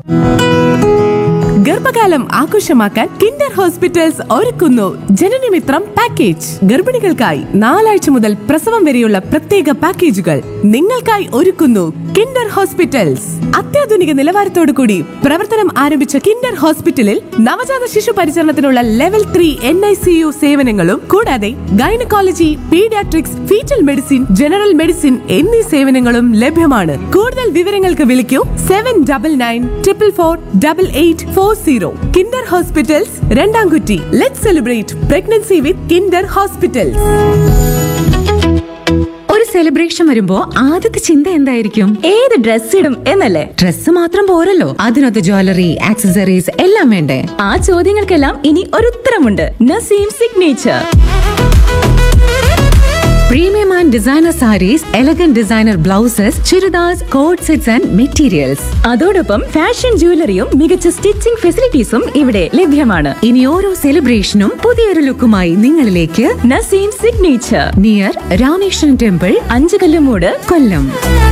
ഗർഭകാലം ആഘോഷമാക്കാൻ Kinder hospitals ഒരുക്കുന്നു ജനനമിത്രം പാക്കേജ്. ഗർഭിണികൾക്കായി 4 ആഴ്ച മുതൽ പ്രസവം വരെയുള്ള പ്രത്യേക പാക്കേജുകൾ നിങ്ങൾക്കായി ഒരുക്കുന്നു കിൻഡർ ഹോസ്പിറ്റൽസ്. അത്യാധുനിക നിലവാരത്തോടു കൂടി പ്രവർത്തനം ആരംഭിച്ച കിൻഡർ ഹോസ്പിറ്റലിൽ നവജാത ശിശു പരിചരണത്തിനുള്ള ലെവൽ 3 NICU സേവനങ്ങളും കൂടാതെ gynaecology, paediatrics, fetal medicine, general medicine എന്നീ സേവനങ്ങളും ലഭ്യമാണ്. കൂടുതൽ വിവരങ്ങൾക്ക് വിളിക്കൂ 7994448840. Kinder hospitals, രണ്ടാംകുറ്റി. Let's celebrate pregnancy with Kinder hospitals. ഒരു സെലിബ്രേഷൻ വരുമ്പോ ആദ്യത്തെ ചിന്ത എന്തായിരിക്കും? ഏത് ഡ്രസ് ഇടും എന്നല്ലേ? ഡ്രസ് മാത്രം പോരല്ലോ, അതിനകത്ത് ജ്വല്ലറി, ആക്സസറീസ് എല്ലാം വേണ്ടേ? ആ ചോദ്യങ്ങൾക്കെല്ലാം ഇനി ഒരു ഉത്തരമുണ്ട്. Naseem signature. Premium and designer saris, elegant designer blouses, churidars, coat sets and materials. അതോടൊപ്പം ഫാഷൻ ജ്വല്ലറിയും മികച്ച സ്റ്റിച്ചിംഗ് ഫെസിലിറ്റീസും ഇവിടെ ലഭ്യമാണ്. ഇനി ഓരോ സെലിബ്രേഷനും പുതിയൊരു ലുക്കുമായി നിങ്ങളിലേക്ക്. Naseem signature, near Rameswaran temple, 5 Kallumoodu, കൊല്ലം.